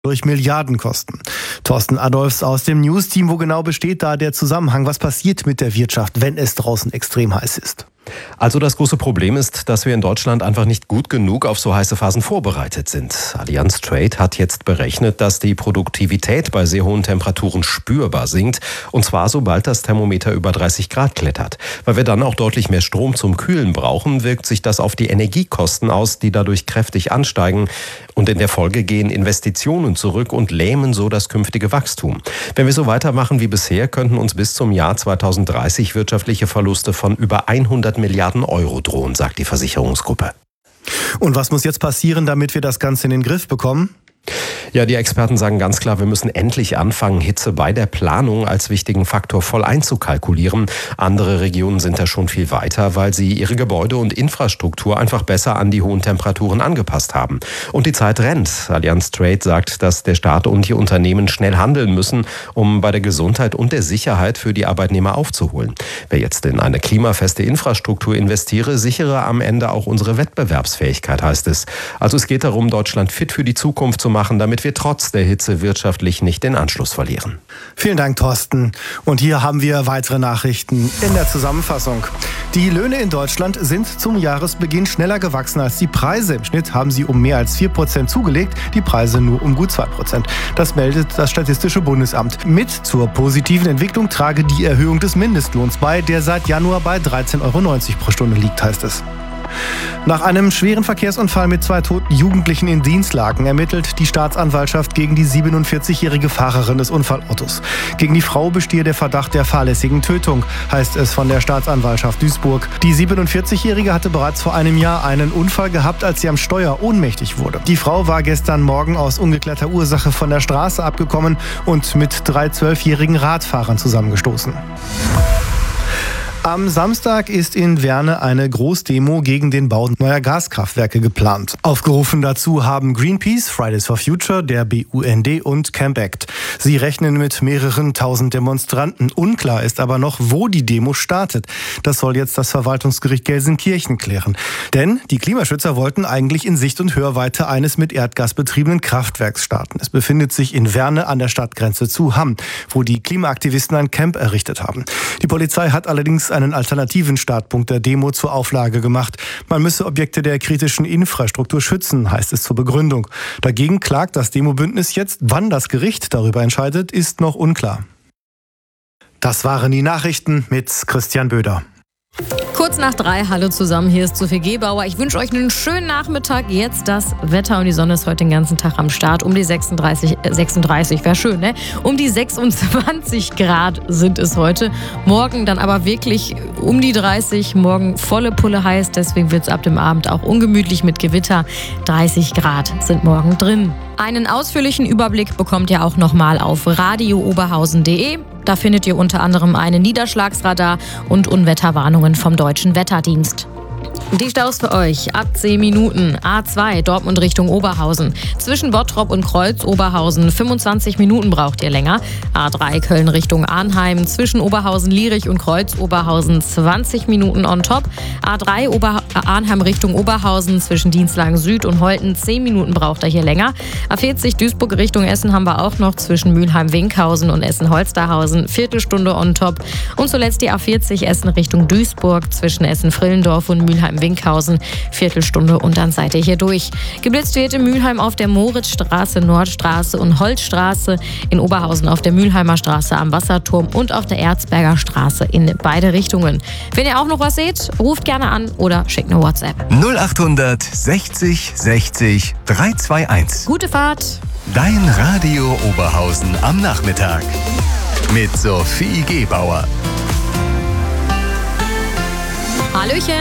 durch Milliardenkosten. Thorsten Adolphs aus dem News-Team. Wo genau besteht da der Zusammenhang? Was passiert mit der Wirtschaft, wenn es draußen extrem heiß ist? Also das große Problem ist, dass wir in Deutschland einfach nicht gut genug auf so heiße Phasen vorbereitet sind. Allianz Trade hat jetzt berechnet, dass die Produktivität bei sehr hohen Temperaturen spürbar sinkt. Und zwar sobald das Thermometer über 30 Grad klettert. Weil wir dann auch deutlich mehr Strom zum Kühlen brauchen, wirkt sich das auf die Energiekosten aus, die dadurch kräftig ansteigen. Und in der Folge gehen Investitionen zurück und lähmen so das künftige Wachstum. Wenn wir so weitermachen wie bisher, könnten uns bis zum Jahr 2030 wirtschaftliche Verluste von über 100 Milliarden Euro drohen, sagt die Versicherungsgruppe. Und was muss jetzt passieren, damit wir das Ganze in den Griff bekommen? Ja, die Experten sagen ganz klar, wir müssen endlich anfangen, Hitze bei der Planung als wichtigen Faktor voll einzukalkulieren. Andere Regionen sind da schon viel weiter, weil sie ihre Gebäude und Infrastruktur einfach besser an die hohen Temperaturen angepasst haben. Und die Zeit rennt. Allianz Trade sagt, dass der Staat und die Unternehmen schnell handeln müssen, um bei der Gesundheit und der Sicherheit für die Arbeitnehmer aufzuholen. Wer jetzt in eine klimafeste Infrastruktur investiere, sichere am Ende auch unsere Wettbewerbsfähigkeit, heißt es. Also es geht darum, Deutschland fit für die Zukunft zu machen, damit wir trotz der Hitze wirtschaftlich nicht den Anschluss verlieren. Vielen Dank, Thorsten. Und hier haben wir weitere Nachrichten in der Zusammenfassung. Die Löhne in Deutschland sind zum Jahresbeginn schneller gewachsen als die Preise. Im Schnitt haben sie um mehr als 4% zugelegt, die Preise nur um gut 2%. Das meldet das Statistische Bundesamt. Mit zur positiven Entwicklung trage die Erhöhung des Mindestlohns bei, der seit Januar bei 13,90 Euro pro Stunde liegt, heißt es. Nach einem schweren Verkehrsunfall mit 2 toten Jugendlichen in Dinslaken ermittelt die Staatsanwaltschaft gegen die 47-jährige Fahrerin des Unfallautos. Gegen die Frau bestehe der Verdacht der fahrlässigen Tötung, heißt es von der Staatsanwaltschaft Duisburg. Die 47-jährige hatte bereits vor einem Jahr einen Unfall gehabt, als sie am Steuer ohnmächtig wurde. Die Frau war gestern Morgen aus ungeklärter Ursache von der Straße abgekommen und mit 3 12-jährigen Radfahrern zusammengestoßen. Am Samstag ist in Werne eine Großdemo gegen den Bau neuer Gaskraftwerke geplant. Aufgerufen dazu haben Greenpeace, Fridays for Future, der BUND und Camp Act. Sie rechnen mit mehreren tausend Demonstranten. Unklar ist aber noch, wo die Demo startet. Das soll jetzt das Verwaltungsgericht Gelsenkirchen klären. Denn die Klimaschützer wollten eigentlich in Sicht und Hörweite eines mit Erdgas betriebenen Kraftwerks starten. Es befindet sich in Werne an der Stadtgrenze zu Hamm, wo die Klimaaktivisten ein Camp errichtet haben. Die Polizei hat allerdings einen alternativen Startpunkt der Demo zur Auflage gemacht. Man müsse Objekte der kritischen Infrastruktur schützen, heißt es zur Begründung. Dagegen klagt das Demobündnis jetzt. Wann das Gericht darüber entscheidet, ist noch unklar. Das waren die Nachrichten mit Christian Böder. Kurz nach 3, hallo zusammen, hier ist Sophie Gebauer. Ich wünsche euch einen schönen Nachmittag. Jetzt das Wetter und die Sonne ist heute den ganzen Tag am Start. Um die 36 wäre schön, ne? Um die 26 Grad sind es heute. Morgen dann aber wirklich um die 30, morgen volle Pulle heiß. Deswegen wird es ab dem Abend auch ungemütlich mit Gewitter. 30 Grad sind morgen drin. Einen ausführlichen Überblick bekommt ihr auch nochmal auf radiooberhausen.de. Da findet ihr unter anderem einen Niederschlagsradar und Unwetterwarnungen vom Deutschen Wetterdienst. Die Staus für euch ab 10 Minuten. A2 Dortmund Richtung Oberhausen. Zwischen Bottrop und Kreuz Oberhausen 25 Minuten braucht ihr länger. A3 Köln Richtung Arnheim. Zwischen Oberhausen-Lierich und Kreuz Oberhausen 20 Minuten on top. A3 Arnheim Richtung Oberhausen. Zwischen Dinslagen Süd und Holten 10 Minuten braucht ihr hier länger. A40 Duisburg Richtung Essen haben wir auch noch. Zwischen Mülheim-Winkhausen und Essen-Holsterhausen Viertelstunde on top. Und zuletzt die A40 Essen Richtung Duisburg. Zwischen Essen-Frillendorf und Mülheim-Winkhausen, Viertelstunde und dann seid ihr hier durch. Geblitzt wird in Mülheim auf der Moritzstraße, Nordstraße und Holzstraße, in Oberhausen auf der Mülheimer Straße am Wasserturm und auf der Erzberger Straße in beide Richtungen. Wenn ihr auch noch was seht, ruft gerne an oder schickt eine WhatsApp. 0800 60 60 321. Gute Fahrt! Dein Radio Oberhausen am Nachmittag mit Sophie Gebauer. Hallöchen!